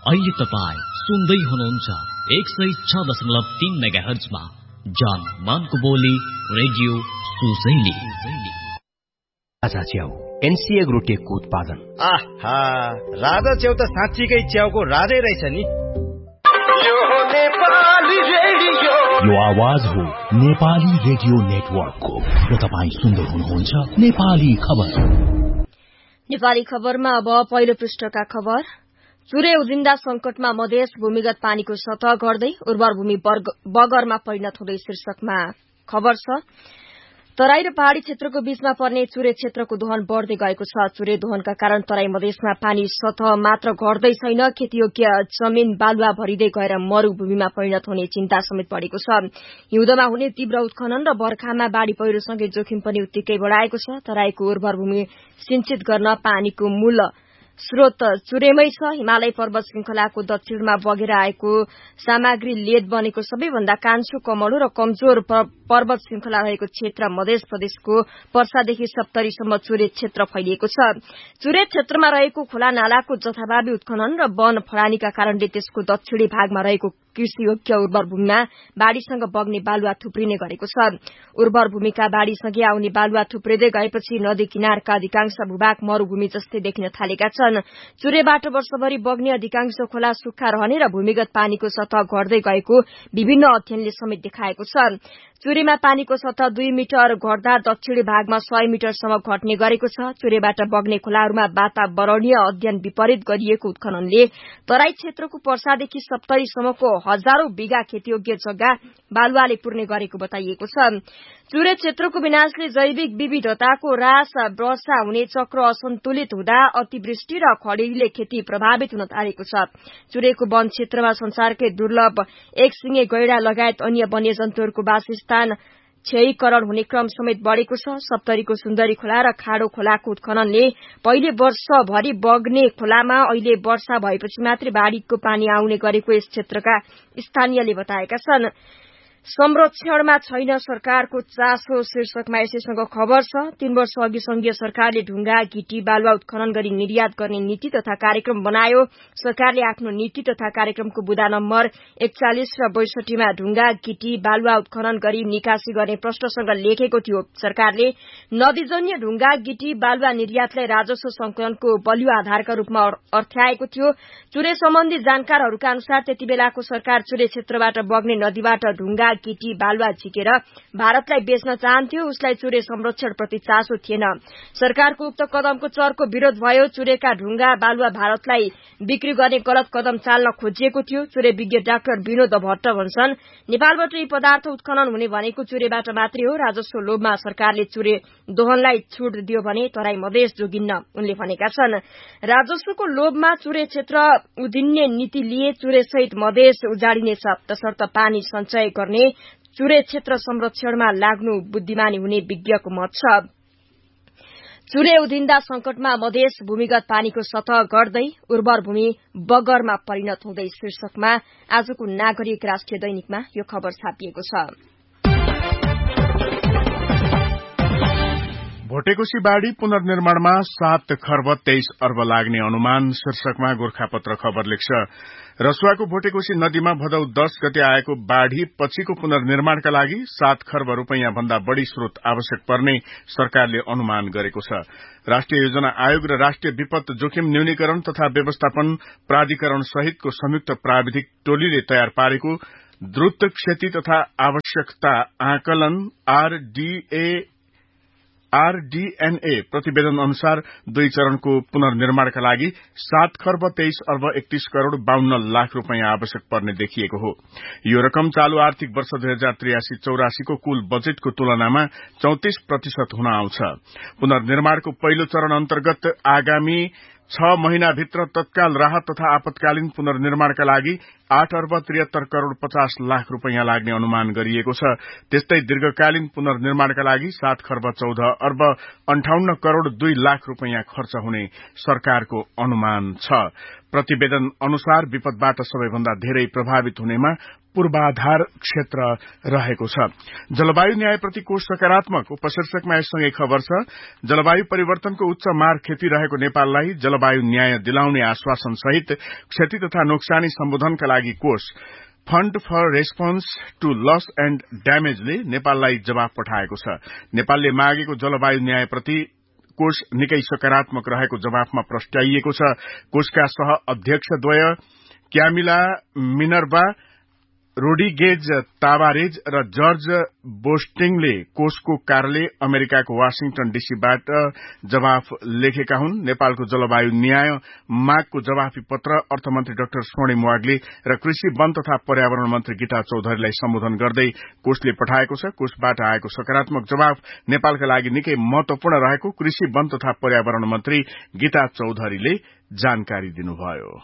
अहिले तपाईँ सुन्दै हुनुहुन्छ 106.3 मेगाहर्जमा जान मानको बोली रेडियो सुसैली। राजा च्याउ एनसी एग्रोटेकको उत्पादन। आहा, राजा च्याउ त साँच्चीकै च्याउको राजै रहेछ नि। यो आवाज हो नेपाली रेडियो नेटवर्कको र तपाईँ सुन्दै हुनुहुन्छ नेपाली खबर। नेपाली खबरमा अब पहिलो पृष्ठका खबर। चुरे उजिन्दा संकटमा मधेस भूमिगत पानीको सतह घट्दै उर्वर भूमि बगरमा परिणत हुँदै शीर्षकमा खबर छ। तराई र पहाड़ी क्षेत्रको बीचमा पर्ने चुरे क्षेत्रको दोहन बढ़दै गएको छ। चुरे दोहनका कारण तराई मधेसमा पानी सतह मात्र घट्दै छैन, खेतीयोग्य जमीन बालुवा भरिँदै गएर मरूभूमिमा परिणत हुने चिन्ता समेत बढ़ेको छ। हिउँदमा हुने तीव्र उत्खनन र बर्खामा बाढ़ी पहिरोसँगै जोखिम पनि उत्तिकै बढ़ाएको छ। तराईको उर्वर भूमि सिंचित गर्न पानीको मूल स्रोत चुरेमै छ। हिमालय पर्वत श्रृंखलाको दक्षिणमा बगेर आएको सामग्री लेद बनेको सबैभन्दा कान्छो, कमलो र कमजोर पर्वत श्रृंखला रहेको क्षेत्र मधेस प्रदेशको पर्सादेखि सप्तरीसम्म चुरे क्षेत्र फैलिएको छ। चुरे क्षेत्रमा रहेको खोला नालाको जथाभावी उत्खनन र वन फडानीका कारणले त्यसको दक्षिणी भागमा रहेको कृषियोग्य उर्वर भूमिमा बाढ़ीसँग बग्ने बालुवा थुप्रिने गरेको छ। उर्वर भूमिका बाढ़ीसँगै आउने बालुवा थुप्रिँदै गएपछि नदी किनारका अधिकांश भूभाग मरूभूमि जस्तै देखिन थालेका छन्। चुरेबाट वर्षभरि बग्ने अधिकांश खोला सुक्खा रहने र भूमिगत पानीको सतह घट्दै गएको विभिन्न अध्ययनले समेत देखाएको छ। चुरेमा पानीको सतह 2 मिटर घट्दा दक्षिणी भागमा 100 मिटरसम्म घट्ने गरेको छ। चुरेबाट बग्ने खोलाहरूमा वातावरणीय अध्ययन विपरीत गरिएको उत्खननले तराई क्षेत्रको पर्सादेखि सप्तरीसम्मको हजारौं बिघा खेतीयोग्य जग्गा बालुवाले पुर्ने गरेको बताइएको छ। चुरे क्षेत्रको विनाशले जैविक विविधताको ह्रास, वर्षा हुने चक्र असन्तुलित हुँदा अतिवृष्टि र खडेरीले खेती प्रभावित हुन थालेको छ। चुरेको वन क्षेत्रमा संसारकै दुर्लभ एकसिङे गैंडा लगायत अन्य वन्यजन्तुहरूको वासस्थान क्षयीकरण हुने क्रम समेत बढ़ेको छ। सप्तरीको सुन्दरी खोला र खाडो खोलाको उत्खननले पहिले वर्षभरि बग्ने खोलामा अहिले वर्षा भएपछि मात्रै बाढ़ीको पानी आउने गरेको यस क्षेत्रका स्थानीयले बताएका छन्। संरक्षणमा छैन सरकारको चासो शीर्षकमा यसैसँग खबर छ। 3 वर्ष अघि संघीय सरकारले ढुंगा, गिटी, बालुवा उत्खनन गरी निर्यात गर्ने नीति तथा कार्यक्रम बनायो। सरकारले आफ्नो नीति तथा कार्यक्रमको बुँदा नम्बर 41 र 62 मा ढुंगा, गिटी, बालुवा उत्खनन गरी निकासी गर्ने प्रश्नसँग लेखेको थियो। सरकारले नदीजन्य ढुंगा, गिटी, बालुवा निर्यातलाई राजस्व संकलनको बलियो आधारका रूपमा अर्थ्याएको थियो। चुरे सम्बन्धी जानकारहरूका अनुसार त्यति बेलाको सरकार चुरे क्षेत्रबाट बग्ने नदीबाट ढुंगा, गिटी, बालुवा झिकेर भारतलाई बेच्न चाहन्थ्यो। उसलाई चुरे संरक्षण प्रति चासो थिएन। सरकारको उक्त कदमको चर्को विरोध भयो। चुरेका ढुंगा, बालुवा भारतलाई बिक्री गर्ने गलत कदम चाल्न खोजिएको थियो। चुरे विज्ञ डाक्टर विनोद भट्ट भन्छन्, नेपालबाट यी पदार्थ उत्खनन हुने भनेको चुरेबाट मात्रै हो। राजस्व लोभमा सरकारले चुरे दोहनलाई छूट दियो भने तराई मधेस जोगिन्न, उनले भनेका छन्। राजस्वको लोभमा चुरे क्षेत्र उधिन्ने नीति लिए चुरे सहित मधेस उजाडिनेछ, तसर्थ पानी सञ्चय गर्ने चुरे क्षेत्र संरक्षणमा लाग्नु बुद्धिमानी हुने विज्ञको मत छ। चुरे उधिन्दा संकटमा मधेस भूमिगत पानीको सतह घट्दै उर्वर भूमि बगरमा परिणत हुँदै शीर्षकमा आजको नागरिक राष्ट्रिय दैनिकमा यो खबर छापिएको छ। भोटेकोशी बाढ़ी पुनर्निर्माणमा 7 खर्ब 23 अर्ब लाग्ने अनुमान शीर्षकमा गोर्खापत्र खबर लेख्छ। रसुवाको भोटेकोशी नदीमा भदौ 10 गते आएको बाढ़ी पछिको पुनर्निर्माणका लागि 7 खर्ब रूपैयाँ भन्दा बढ़ी स्रोत आवश्यक पर्ने सरकारले अनुमान गरेको छ। राष्ट्रिय योजना आयोग र राष्ट्रिय विपद जोखिम न्यूनीकरण तथा व्यवस्थापन प्राधिकरण सहितको संयुक्त प्राविधिक टोलीले तयार पारेको द्रुत क्षति तथा आवश्यकता आकलन आरडीएनए प्रतिवेदन अनुसार 2 चरणको पुनर्निर्माणका लागि 7 खर्ब 23 अर्ब 31 करोड़ 52 लाख रूपैयाँ आवश्यक पर्ने देखिएको हो। यो रकम चालू आर्थिक वर्ष 2083-84 को कुल बजेटको तुलनामा 34% हुन आउँछ। पुनर्निर्माणको पहिलो चरण अन्तर्गत आगामी 6 महिनाभित्र तत्काल राहत तथा आपतकालीन पुनर्निर्माणका लागि 8 अर्ब 73 करोड़ 50 लाख रूपैयाँ लाग्ने अनुमान गरिएको छ। त्यस्तै दीर्घकालीन पुनर्निर्माणका लागि 7 खर्ब 14 अर्ब 58 करोड़ 2 लाख रूपैयाँ खर्च हुने सरकारको अनुमान छ। प्रतिवेदन अनुसार विपदबाट सबैभन्दा धेरै प्रभावित हुनेमा पूर्वाधार क्षेत्र रहेको छ। जलवायु न्यायप्रतिको सकारात्मक उपशीर्षकमा यससँगै खबर छ। जलवायु परिवर्तनको उच्च मार खेपिरहेको नेपाललाई जलवायु न्याय दिलाउने आश्वासन सहित क्षति तथा नोक्सानी सम्बोधनका लागि कोष fund for response two loss and ड्यामेजले नेपाललाई जवाफ पठाएको छ। नेपालले मागेको जलवायु न्यायप्रति कोष निकै सकारात्मक रहेको जवाफमा प्रस्ट्याइएको छ। कोषका सह अध्यक्षद्वय क्यामिला मिनर्वा रोड्रिगेज ताबारेज र जर्ज बोस्टिङले कोषको कार्यालय अमेरिकाको वाशिङटन डीसीबाट जवाफ लेखेका हुन्। नेपालको जलवायु न्याय मागको जवाफी पत्र अर्थमन्त्री डाक्टर स्वर्णिम वाग्ले र कृषि वन तथा पर्यावरण मन्त्री गीता चौधरीलाई सम्बोधन गर्दै कोषले पठाएको छ। कोषबाट आएको सकारात्मक जवाफ नेपालका लागि निकै महत्वपूर्ण रहेको कृषि वन तथा पर्यावरण मन्त्री गीता चौधरीले जानकारी दिनुभयो।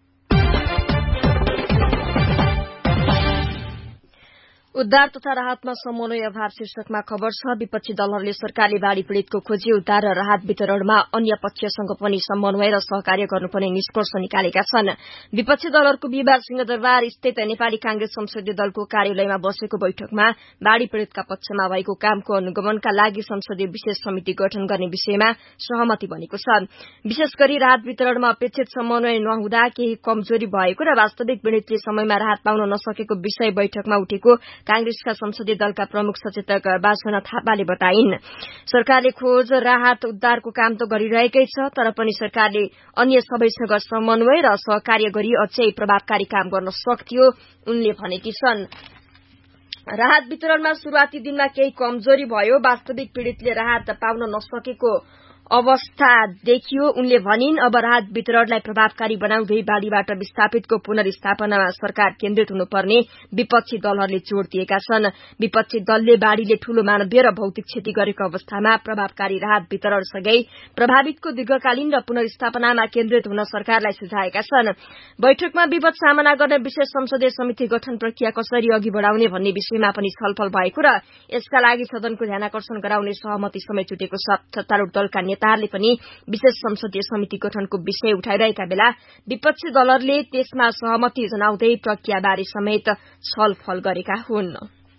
उद्धार तथा राहतमा समन्वय अभाव शीर्षकमा खबर छ। विपक्षी दलहरूले सरकारले बाढ़ी पीड़ितको खोजी उद्धार र राहत वितरणमा अन्य पक्षसँग पनि समन्वय र सहकार्य गर्नुपर्ने निष्कर्ष निकालेका छन्। विपक्षी दलहरूको बिहिबार सिंहदरबार स्थित नेपाली कांग्रेस संसदीय दलको कार्यालयमा बसेको बैठकमा बाढ़ी पीड़ितका पक्षमा भएको कामको अनुगमनका लागि संसदीय विशेष समिति गठन गर्ने विषयमा सहमति बनेको छ। विशेष गरी राहत वितरणमा अपेक्षित समन्वय नहुँदा केही कमजोरी भएको र वास्तविक पीड़ितले समयमा राहत पाउन नसकेको विषय बैठकमा उठेको कांग्रेसका संसदीय दलका प्रमुख सचेतक बासना थापाले बताइन्। सरकारले खोज राहत उद्धारको काम त गरिरहेकै छ, तर पनि सरकारले अन्य सबैसँग समन्वय र सहकार्य गरी अझै प्रभावकारी काम गर्न सक्थ्यो उनले भनेकी छन्। राहत वितरणमा शुरूआती दिनमा केही कमजोरी भयो। वास्तविक पीड़ितले राहत पाउन नसकेको अवस्था देखियो उनले भनिन्। अब राहत वितरणलाई प्रभावकारी बनाउँदै बाढ़ीबाट विस्थापितको पुनर्स्थापनामा सरकार केन्द्रित हुनुपर्ने विपक्षी दलहरूले जोड़ दिएका छन्। विपक्षी दलले बाढ़ीले ठूलो मानवीय र भौतिक क्षति गरेको अवस्थामा प्रभावकारी राहत वितरणसँगै प्रभावितको दीर्घकालीन र पुनर्स्थापनामा केन्द्रित हुन सरकारलाई सुझाएका छन्। बैठकमा विपद सामना गर्ने विशेष संसदीय समिति गठन प्रक्रिया कसरी अघि बढ़ाउने भन्ने विषयमा पनि छलफल भएको र यसका लागि सदनको ध्यानाकर्षण गराउने सहमति समेत जुटेको छ। सत्तारूढ़ दलका नेताहरूले पनि विशेष संसदीय समिति गठनको विषय उठाइरहेका बेला विपक्षी दलहरूले त्यसमा सहमति जनाउँदै प्रक्रियाबारे समेत छलफल गरेका हुन्।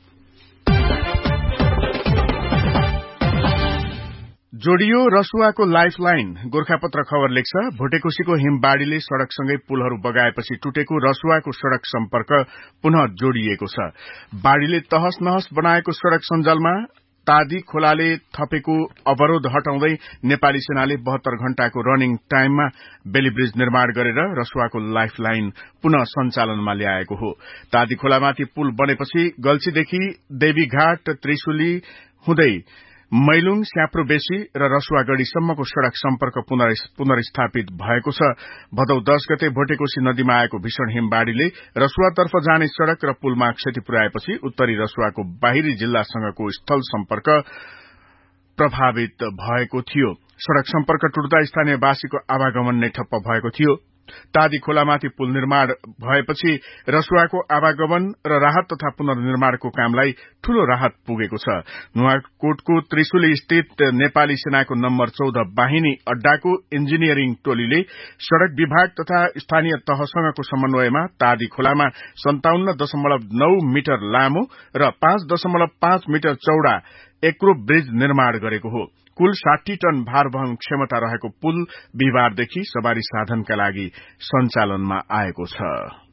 जोडियो रसुवाको लाइफलाइन गोर्खापत्र खबर लेख्छ। भोटेकोशीको हिमबाढ़ीले सड़कसँगै पुलहरू बगाएपछि टुटेको रसुवाको सड़क सम्पर्क पुनः जोडिएको छ। बाढ़ीले तहस नहस बनाएको सड़क सञ्जालमा तादी खोलाले थपेको अवरोध हटाउँदै नेपाली सेनाले 72 घण्टाको रनिङ टाइममा बेलीब्रिज निर्माण गरेर रसुवाको लाइफलाइन पुनः सञ्चालनमा ल्याएको हो। तादी खोलामाथि पुल बनेपछि गल्छीदेखि देवीघाट त्रिशुली हुँदै मैलुङ स्याप्रो बेसी र रसुवागढ़ीसम्मको सड़क सम्पर्क पुनर्स्थापित भएको छ। भदौ 10 गते भोटेकोशी नदीमा आएको भीषण हिमबाढ़ीले रसुवातर्फ जाने सड़क र पुलमा क्षति पुर्याएपछि उत्तरी रसुवाको बाहिरी जिल्लासँगको स्थल सम्पर्क प्रभावित भएको थियो। सड़क सम्पर्क टुट्दा स्थानीयवासीको आवागमन नै ठप्प भएको थियो। तादी खोलामाथि पुल निर्माण भएपछि रसुवाको आवागमन र राहत तथा पुनर्निर्माणको कामलाई ठूलो राहत पुगेको छ। नुवाकोटको त्रिशुली स्थित नेपाली सेनाको नम्बर 14 बाहिनी अड्डाको इन्जिनियरिङ टोलीले सड़क विभाग तथा स्थानीय तहसँगको समन्वयमा तादी खोलामा 57.9 मिटर लामो र 5.5 मिटर चौड़ा एक्रो ब्रिज निर्माण गरेको हो। कुल 60 टन भारवहन क्षमता रहेको पुल बिहिबारदेखि सवारी साधनका लागि सञ्चालनमा आएको छ।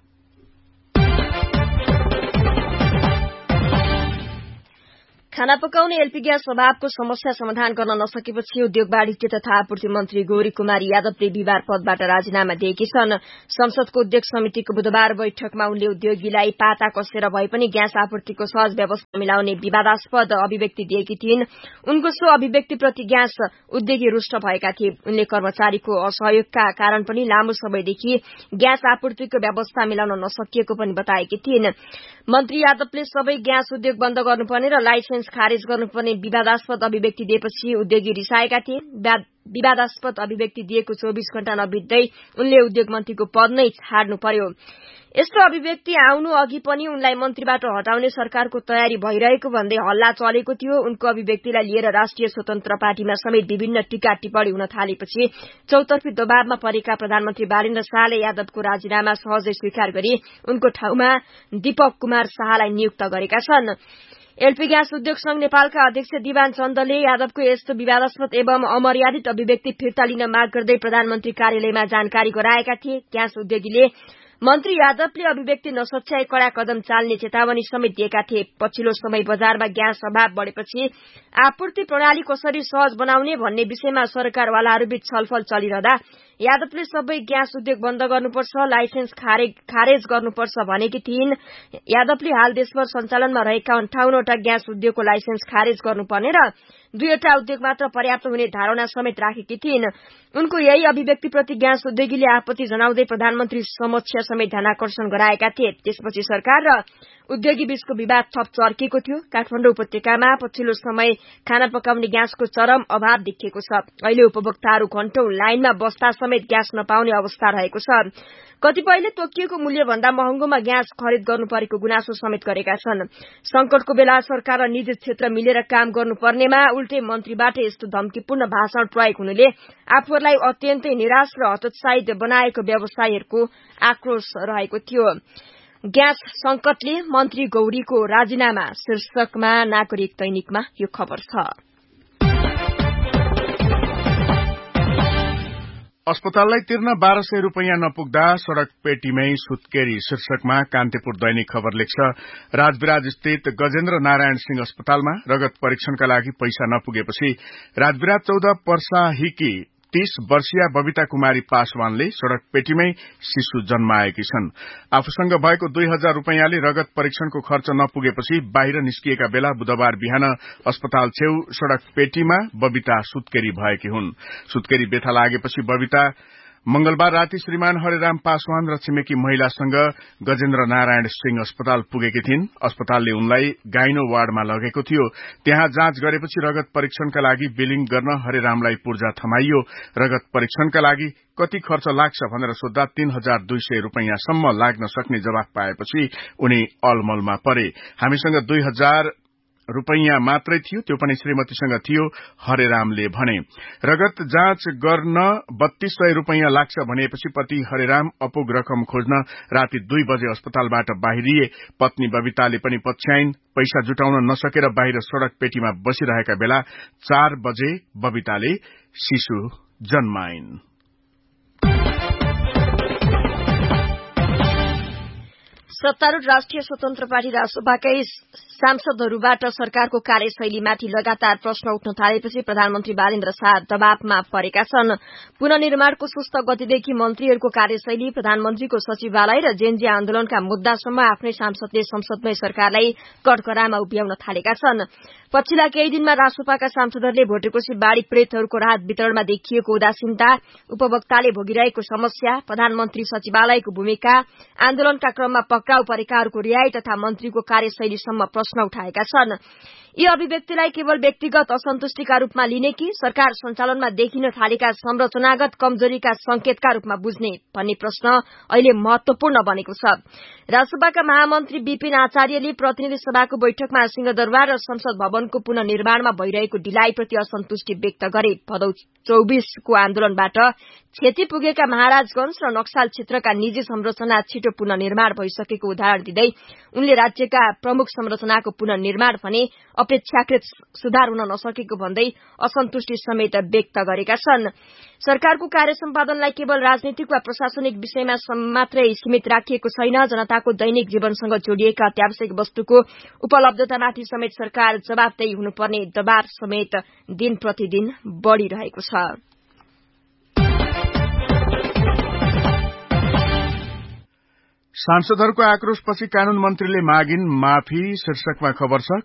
खाना पकाउने एलपी ग्यास अभावको समस्या समाधान गर्न नसकेपछि उद्योग वाणिज्य तथा आपूर्ति मन्त्री गौरी कुमारी यादवले बिहिबार पदबाट राजीनामा दिएकी छन्। संसदको उद्योग समितिको बुधबार बैठकमा उनले उद्योगीलाई पाता कसेर भए पनि ग्यास आपूर्तिको सहज व्यवस्था मिलाउने विवादास्पद अभिव्यक्ति दिएकी थिइन्। उनको सो अभिव्यक्तिप्रति ग्यास उद्योगी रुष्ट भएका थिए। उनले कर्मचारीको असहयोगका कारण पनि लामो समयदेखि ग्यास आपूर्तिको व्यवस्था मिलाउन नसकिएको पनि बताएकी थिइन्। मन्त्री यादवले सबै ग्यास उद्योग बन्द गर्नुपर्ने र लाइसेन्स लाइसेन्स खारेज गर्नुपर्ने विवादास्पद अभिव्यक्ति दिएपछि उद्योगी रिसाएका थिए। विवादास्पद अभिव्यक्ति दिएको 24 घण्टा नबित्दै उनले उद्योग मन्त्रीको पद नै छाड्नु पर्यो। यस्तो अभिव्यक्ति आउनु अघि पनि उनलाई मन्त्रीबाट हटाउने सरकारको तयारी भइरहेको भन्दै हल्ला चलेको थियो। उनको अभिव्यक्तिलाई लिएर राष्ट्रिय स्वतन्त्र पार्टीमा समेत विभिन्न टीका टिप्पणी हुन थालेपछि चौतर्फी दबावमा परेका प्रधानमन्त्री बालेन्द्र शाहले यादवको राजीनामा सहजै स्वीकार गरी उनको ठाउँमा दीपक कुमार शाहलाई नियुक्त गरेका छन्। एलपी ग्यास उद्योग संघ नेपालका अध्यक्ष दिवान चन्दले यादवको यस्तो विवादास्पद एवं अमर्यादित अभिव्यक्ति फिर्ता लिन माग गर्दै प्रधानमन्त्री कार्यालयमा जानकारी गराएका थिए। ग्यास उद्योगीले मन्त्री यादवले अभिव्यक्ति नसच्याई कड़ा कदम चाल्ने चेतावनी समेत दिएका थिए। पछिल्लो समय बजारमा ग्यास अभाव बढ़ेपछि आपूर्ति प्रणाली कसरी सहज बनाउने भन्ने विषयमा सरकारवालाहरूबीच छलफल चलिरहँदा यादवले सबै ग्यास उद्योग बन्द गर्नुपर्छ, लाइसेन्स खारेज गर्नुपर्छ भनेकी थिइन्। यादवले हाल देशभर सञ्चालनमा रहेका 58वटा ग्यास उद्योगको लाइसेन्स खारेज गर्नुपर्ने र 2वटा उद्योग मात्र पर्याप्त हुने धारणा समेत राखेकी थिइन्। उनको यही अभिव्यक्तिप्रति ग्यास उद्योगीले आपत्ति जनाउँदै प्रधानमन्त्री समक्ष समेत ध्यानाकर्षण गराएका थिए। त्यसपछि सरकार र उद्योगी बीचको विवाद थप चर्किएको थियो। काठमाडौँ उपत्यकामा पछिल्लो समय खाना पकाउने ग्यासको चरम अभाव देखिएको छ। अहिले उपभोक्ताहरू घण्टौं लाइनमा बस्दा समेत ग्यास नपाउने अवस्था रहेको छ। कतिपयले तोकिएको मूल्यभन्दा महँगोमा ग्यास खरिद गर्नु परेको गुनासो समेत गरेका छन्। संकटको बेला सरकार र निजी क्षेत्र मिलेर काम गर्नुपर्नेमा उल्टे मन्त्रीबाट यस्तो धम्कीपूर्ण भाषण प्रयोग हुनुले आफूहरूलाई अत्यन्तै निराश र हतोत्साहित बनाएको व्यवसायीहरूको आक्रोश रहेको थियो। ग्यास संकटले मन्त्री गौरीको राजीनामा शीर्षकमा नागरिक दैनिकमा यो खबर छ। अस्पताललाई तिर्न 1200 रुपैयाँ नपुग्दा सड़क पेटीमै सुत्केरी शीर्षकमा कान्तिपुर दैनिक खबर लेख्छ। राजविराज स्थित गजेन्द्र नारायण सिंह अस्पतालमा रगत परीक्षणका लागि पैसा नपुगेपछि राजविराज 14 पर्साहीकी 30 वर्षीय बबिता कुमारी पासवानले सड़क पेटीमै शिशु जन्माएकी छन्। आफूसँग भएको 2000 रुपैयाँले रगत परीक्षणको खर्च नपुगेपछि बाहिर निस्किएका बेला बुधबार बिहान अस्पताल छेउ सड़क पेटीमा बबिता सुत्केरी भएकी हुन्। सुत्केरी व्यथा लागेपछि बबिता मंगलबार राति श्रीमान हरेराम पासवान र छिमेकी महिलासँग गजेन्द्र नारायण सिंह अस्पताल पुगेकी थिइन्। अस्पतालले उनलाई गाइनो वार्डमा लगेको थियो। त्यहाँ जाँच गरेपछि रगत परीक्षणका लागि बिलिङ गर्न हरेरामलाई पूर्जा थमाइयो। रगत परीक्षणका लागि कति खर्च लाग्छ भनेर सोध्दा 3200 रुपैयाँसम्म लाग्न सक्ने जवाफ पाएपछि उनी अलमलमा परे। हामीसँग 2000 रुपैयाँ मात्रै थियो, त्यो पनि श्रीमतीसँग थियो, हरेरामले भने। रगत जाँच गर्न 3200 रुपैयाँ लाग्छ भनेपछि पति हरेराम अपुग रकम खोज्न राति 2 बजे अस्पतालबाट बाहिरिए। पत्नी बबिताले पनि पछ्याइन्। पैसा जुटाउन नसकेर बाहिर सड़क पेटीमा बसिरहेका बेला 4 बजे बबिताले शिशु जन्माइन्। सत्तारूढ़ राष्ट्रिय स्वतन्त्र पार्टी रासपाकै सांसदहरूबाट सरकारको कार्यशैलीमाथि लगातार प्रश्न उठ्न थालेपछि प्रधानमन्त्री बालेन्द्र शाह दबावमा परेका छन्। पुनर्निर्माणको सुस्त गतिदेखि मन्त्रीहरूको कार्यशैली, प्रधानमन्त्रीको सचिवालय र जेएनजी आन्दोलनका मुद्दासम्म आफ्नै सांसदले संसदमै सरकारलाई कठघरामा उभ्याउन थालेका छन्। पछिल्ला केही दिनमा रासपाका सांसदहरूले भोटेकोशी बाढ़ी पीड़ितहरूको राहत वितरणमा देखिएको उदासीनता, उपभोक्ताले भोगिरहेको समस्या, प्रधानमन्त्री सचिवालयको भूमिका, आन्दोलनका क्रममा पक्राउ परेकाहरूको रिहाई तथा मन्त्रीको कार्यशैलीसम्म प्रश्न उठाएका छन्। यी अभिव्यक्तिलाई केवल व्यक्तिगत असन्तुष्टिका रूपमा लिने कि सरकार सञ्चालनमा देखिन थालेका संरचनागत कमजोरीका संकेतका रूपमा बुझ्ने भन्ने प्रश्न अहिले महत्वपूर्ण बनेको छ। रासपाका महामन्त्री विपिन आचार्यले प्रतिनिधि सभाको बैठकमा सिंहदरबार र संसद भवनको पुनर्निर्माणमा भइरहेको ढिलाइप्रति असन्तुष्टि व्यक्त गरे। भदौ 24 को आन्दोलनबाट क्षति पुगेका महाराजगंज र नक्साल क्षेत्रका निजी संरचना छिटो पुनर्निर्माण भइसकेको उदाहरण दिँदै उनले राज्यका प्रमुख संरचनाको पुनर्निर्माण भने अपेक्षाकृत सुधार हुन नसकेको भन्दै असन्तुष्टि समेत व्यक्त गरेका छन्। सरकारको कार्य सम्पादनलाई केवल राजनीतिक वा प्रशासनिक विषयमा मात्रै सीमित राखिएको छैन। जनताको दैनिक जीवनसँग जोडिएका अत्यावश्यक वस्तुको उपलब्धतामाथि समेत सरकार जवाफदेही हुनुपर्ने दबाव समेत दिन प्रतिदिन बढ़िरहेको छ। सांसदहरूको आक्रोशपछि कानून मन्त्रीले मागिन् माफी शीर्षकमा खबर छ।